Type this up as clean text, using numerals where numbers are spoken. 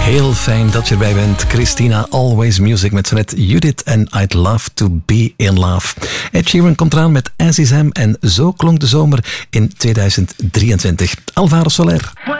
Heel fijn dat je erbij bent. Christina Always Music met zo net Judith en I'd Love to Be in Love. Ed Sheeran komt eraan met As Is Am en zo klonk de zomer in 2023. Alvaro Soler.